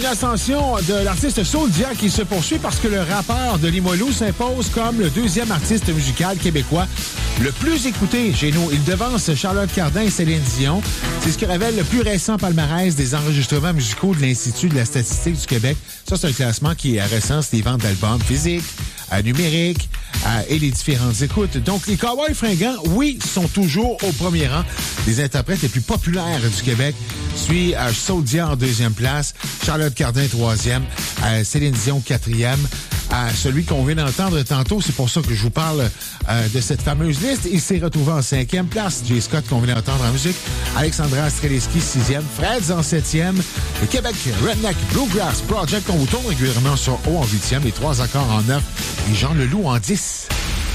L'ascension de l'artiste Souldia qui se poursuit parce que le rappeur de Limoilou s'impose comme le deuxième artiste musical québécois le plus écouté chez nous. Il devance Charlotte Cardin et Céline Dion. C'est ce que révèle le plus récent palmarès des enregistrements musicaux de l'Institut de la statistique du Québec. Ça, c'est un classement qui recense les ventes d'albums physiques, numériques et les différentes écoutes. Donc, les Cowboys fringants, oui, sont toujours au premier rang des interprètes les plus populaires du Québec. Suit Souldia en deuxième place, Charlotte Cardin troisième, Céline Dion quatrième. Celui qu'on vient d'entendre tantôt, c'est pour ça que je vous parle de cette fameuse liste. Il s'est retrouvé en cinquième place. Jay Scott, qu'on vient d'entendre en musique. Alexandra Streliski, sixième. Freds en septième. Le Québec Redneck Bluegrass Project, qu'on vous tourne régulièrement sur haut en huitième. Les trois accords en 9. Et Jean Leloup en 10.